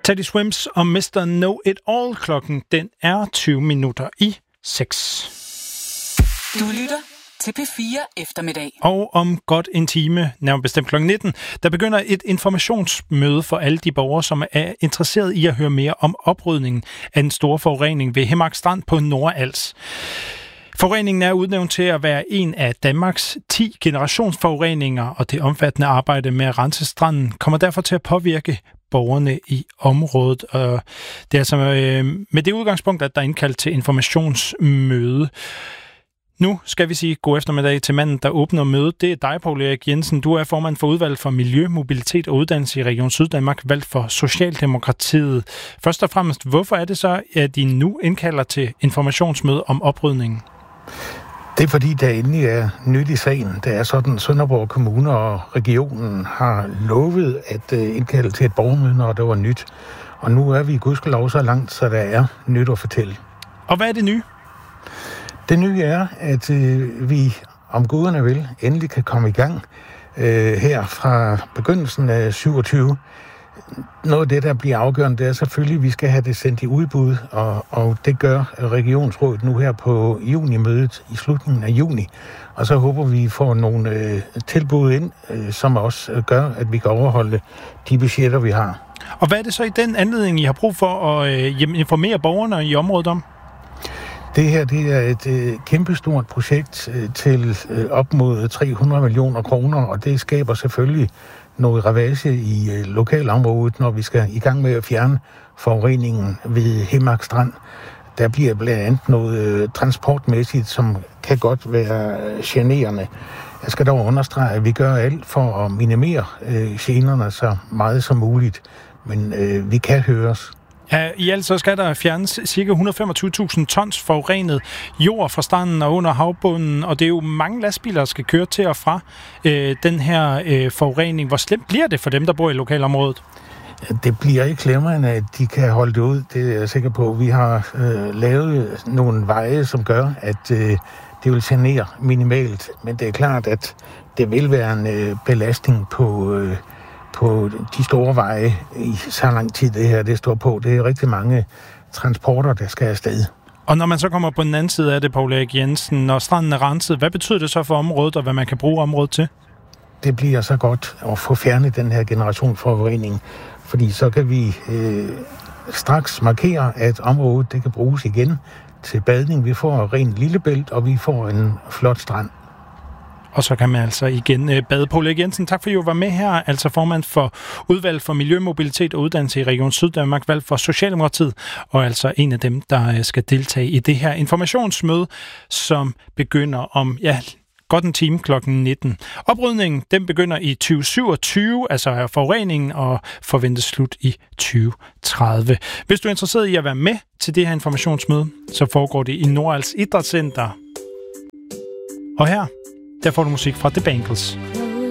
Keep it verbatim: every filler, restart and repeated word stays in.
Teddy Swims og mister Know-It-All. Klokken den er tyve minutter i seks. Du lytter til P fire eftermiddag. Og om godt en time, nærmere bestemt klokken nitten, der begynder et informationsmøde for alle de borgere, som er interesseret i at høre mere om oprydningen af den store forurening ved Himmark Strand på Nordals. Forureningen er udnævnt til at være en af Danmarks ti generationsforureninger, og det omfattende arbejde med at rense stranden kommer derfor til at påvirke borgerne i området. Og det er altså med det udgangspunkt, at der er indkaldt til informationsmøde. Nu skal vi sige god eftermiddag til manden, der åbner mødet. Det er dig, Poul Erik Jensen. Du er formand for udvalget for Miljø, Mobilitet og Uddannelse i Region Syddanmark, valgt for Socialdemokratiet. Først og fremmest, hvorfor er det så, at de nu indkalder til informationsmøde om oprydningen? Det er fordi, der endelig er nyt i sagen. Det er sådan, at Sønderborg Kommune og regionen har lovet at indkalde til et borgermøde, når det var nyt. Og nu er vi gudskelov så langt, så der er nyt at fortælle. Og hvad er det nye? Det nye er, at øh, vi om guderne vil endelig kan komme i gang øh, her fra begyndelsen af syvogtyve. Noget af det, der bliver afgørende, det er selvfølgelig, at vi skal have det sendt i udbud, og, og det gør regionsrådet nu her på junimødet i slutningen af juni. Og så håber vi, vi får nogle øh, tilbud ind, øh, som også gør, at vi kan overholde de budgetter, vi har. Og hvad er det så i den anledning, I har brug for at øh, informere borgerne i området om? Det her det er et øh, kæmpestort projekt øh, til øh, op mod tre hundrede millioner kroner, og det skaber selvfølgelig noget ravage i øh, lokalområdet, når vi skal i gang med at fjerne forureningen ved Himmark Strand. Der bliver blandt andet noget øh, transportmæssigt, som kan godt være øh, generende. Jeg skal dog understrege, at vi gør alt for at minimere øh, generne så meget som muligt, men øh, vi kan høres. Ja, i alt så skal der fjernes ca. et hundrede og femogtyve tusind tons forurenet jord fra stranden og under havbunden, og det er jo mange lastbiler, der skal køre til og fra øh, den her øh, forurening. Hvor slemt bliver det for dem, der bor i lokalområdet? Det bliver ikke slemmere, end at de kan holde det ud. Det er jeg sikker på. Vi har øh, lavet nogle veje, som gør, at øh, det vil genere minimalt. Men det er klart, at det vil være en øh, belastning på... Øh, på de store veje i så lang tid det her det står på. Det er rigtig mange transporter, der skal afsted. Og når man så kommer på den anden side af det, Poul Erik Jensen, når stranden er renset, hvad betyder det så for området, og hvad man kan bruge området til? Det bliver så godt at få fjernet den her generationsforurening, fordi så kan vi øh, straks markere, at området det kan bruges igen til badning. Vi får ren Lillebælt, og vi får en flot strand. Og så kan man altså igen bade. Poul Erik Jensen, tak fordi du var med her, altså formand for udvalget for Miljø, Mobilitet og Uddannelse i Region Syddanmark, valgt for Socialdemokratiet, og altså en af dem, der skal deltage i det her informationsmøde, som begynder om, ja, godt en time klokken nitten. Oprydningen, den begynder i tyve syvogtyve, altså er forureningen, og forventes slut i tyve tredive. Hvis du er interesseret i at være med til det her informationsmøde, så foregår det i Nordals Idrætscenter. Og her der får du musik fra The Bangles.